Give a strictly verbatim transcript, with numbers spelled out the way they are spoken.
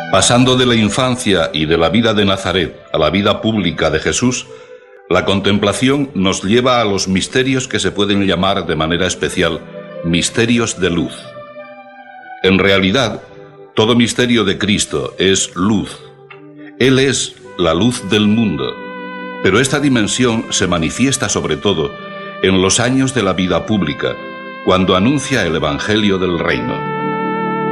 Pasando de la infancia y de la vida de Nazaret a la vida pública de Jesús, la contemplación nos lleva a los misterios que se pueden llamar de manera especial misterios de luz. En realidad, todo misterio de Cristo es luz. Él es la luz del mundo, pero esta dimensión se manifiesta sobre todo en los años de la vida pública, cuando anuncia el Evangelio del Reino.